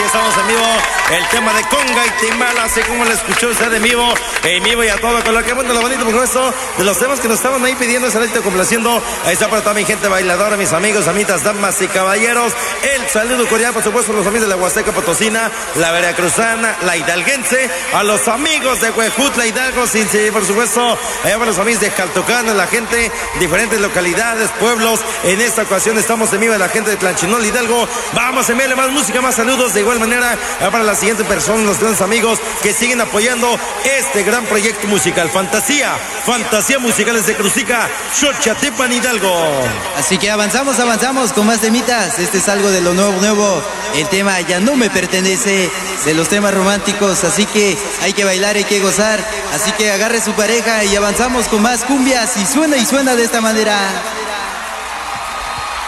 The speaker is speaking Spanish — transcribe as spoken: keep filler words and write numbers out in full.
estamos en vivo. El tema de conga y timbala, así como lo escuchó usted en vivo, en vivo y a todo color. Qué bueno, lo bonito, por supuesto, de los temas que nos estaban ahí pidiendo, ese ratito complaciendo. Ahí está para toda mi gente bailadora, mis amigos, amitas, damas y caballeros. El saludo cordial, por supuesto, a los amigos de la Huasteca Potosina, la Veracruzana, la Hidalguense, a los amigos de Huejutla, Hidalgo, sí, sí, por supuesto, allá para los amigos de Jaltocán, la gente, diferentes localidades, pueblos. En esta ocasión estamos en vivo de la gente de Tlanchinol, Hidalgo. Vamos a enviarle más música, más saludos. De igual manera, para la siguiente persona, los grandes amigos que siguen apoyando este gran proyecto musical. Fantasía, Fantasía Musicales de Cruzica, Xochatepan, Hidalgo. Así que avanzamos, avanzamos con más temitas. Este es algo de lo nuevo, nuevo. El tema Ya No Me Pertenece, de los temas románticos. Así que hay que bailar, hay que gozar. Así que agarre su pareja y avanzamos con más cumbias. Y suena y suena de esta manera.